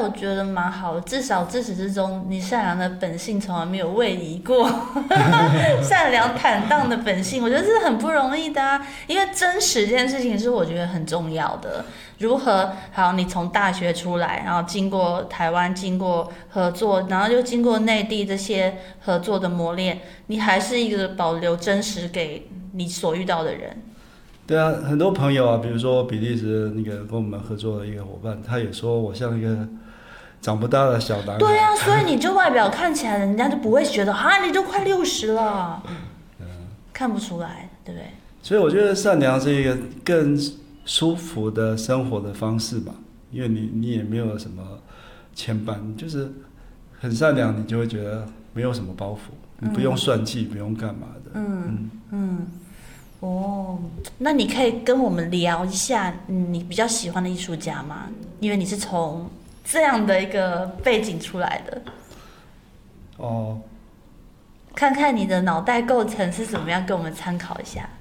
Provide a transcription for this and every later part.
我觉得蛮好的，至少自始至终，你善良的本性从来没有位移过。善良坦荡的本性，我觉得是很不容易的啊。因为真实这件事情是我觉得很重要的。如何好？你从大学出来，然后经过台湾，经过合作，然后又经过内地这些合作的磨练，你还是一个保留真实给你所遇到的人。 对啊，很多朋友啊，比如说比利时那个跟我们合作的一个伙伴，他也说我像一个长不大的小男孩。 对啊，所以你就外表看起来，人家就不会觉得啊，你都快60了，看不出来，对不对？ 所以我觉得善良是一个更舒服的生活的方式吧，因为你也没有什么牵绊，就是很善良，你就会觉得没有什么包袱，你不用算计，不用干嘛的。 哦，那你可以跟我们聊一下，你比较喜欢的艺术家吗？因为你是从这样的一个背景出来的。 哦， 看看你的脑袋构成是怎么样，给我们参考一下。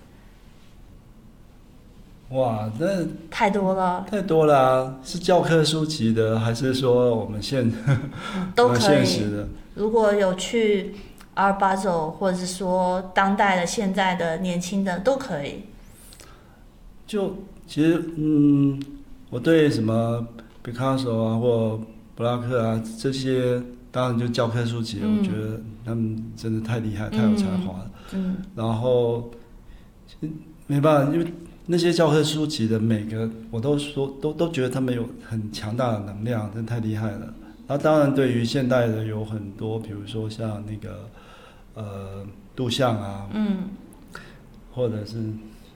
哇，那太多了， 太多了啊！是教科书籍的，还是说我们都可以。 现实的？ 如果有去Art Basel，或者是说当代的、现在的、年轻的都可以。 就其实，我对什么毕卡索啊或布拉克啊这些，当然就教科书籍，我觉得他们真的太厉害，太有才华了。然后没办法，因为那些教科书籍的每个，我都觉得他们有很强大的能量，真的太厉害了。那当然，对于现代的有很多，比如说像那个杜象啊，或者是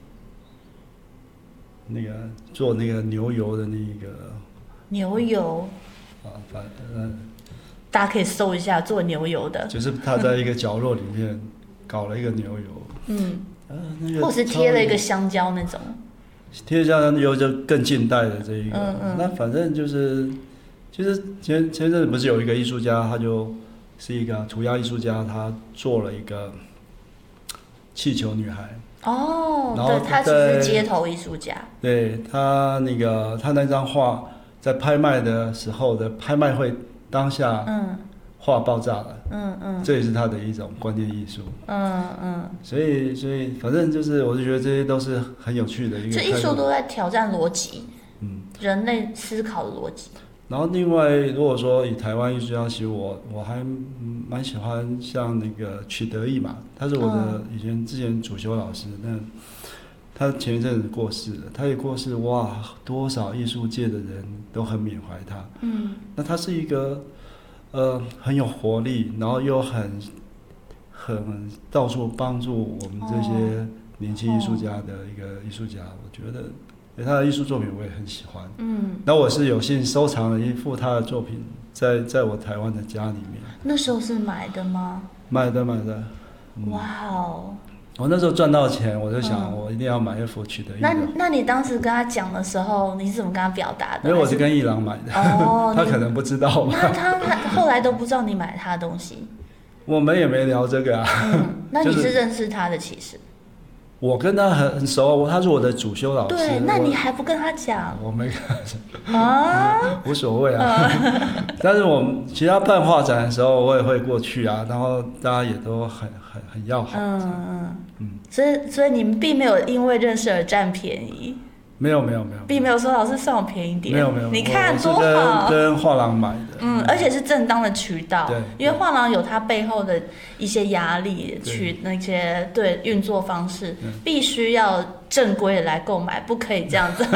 那个做那个牛油的那个牛油啊， 大家可以搜一下做牛油的， 就是他在一个角落里面搞了一个牛油，那个或是贴了一个香蕉那种， 贴香蕉油就更近代的这一个，那反正就是前阵子不是有一个艺术家，他就是一个涂鸦艺术家，他做了一个气球女孩。 哦，对，他其实是街头艺术家。 对，他那张画在拍卖的时候的拍卖会当下，画爆炸了。这也是他的一种观念艺术。所以反正就是，我就觉得这些都是很有趣的一个。 这艺术都在挑战逻辑，人类思考的逻辑。 然后另外，如果说以台湾艺术家，其实我还蛮喜欢像那个曲德义嘛，他是我的之前主修老师，那他前一阵子过世了，他也过世，哇，多少艺术界的人都很缅怀他。那他是一个很有活力，然后又很到处帮助我们这些年轻艺术家的一个艺术家，我觉得。他的艺术作品我也很喜欢，那我是有幸收藏了一幅他的作品在我台湾的家里面。 那时候是买的吗？ 买的。 哇哦！ 我那时候赚到钱，我就想我一定要买一幅曲德义的。 那你当时跟他讲的时候，你是怎么跟他表达的？ 因为我是跟艺廊买的，他可能不知道吧。 那他后来都不知道你买他的东西。 我们也没聊这个啊。 那你是认识他的其实？ 我跟他很熟，他是我的主修老师。 对，那你还不跟他讲？ 我没跟他讲啊，无所谓啊。但是其他办画展的时候，我也会过去啊，然后大家也都很要好。 所以你们并没有因为认识而占便宜。 没有， 并没有说老师算我便宜点。 没有， 你看多好。跟画廊买的。 而且是正当的渠道。 对。 因为画廊有它背后的一些压力，去那些运作方式，必须要正规的来购买，不可以这样子。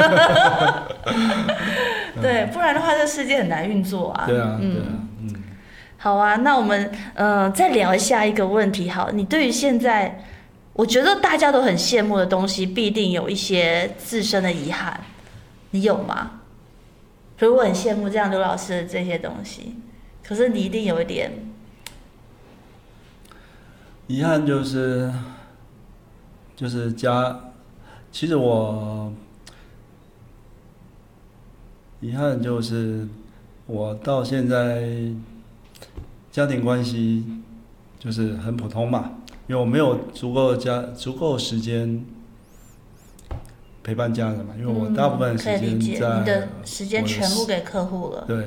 对，不然的话，这世界很难运作啊。 对啊。 好啊，那我们再聊一下一个问题。好，你对于现在，我觉得大家都很羡慕的东西，必定有一些自身的遗憾，你有吗？比如我很羡慕这样刘老师的这些东西，可是你一定有一点遗憾，就是其实我遗憾就是我到现在家庭关系就是很普通嘛。因为我没有足够时间陪伴家人嘛，因为我大部分时间在你的时间全部给客户了。 对。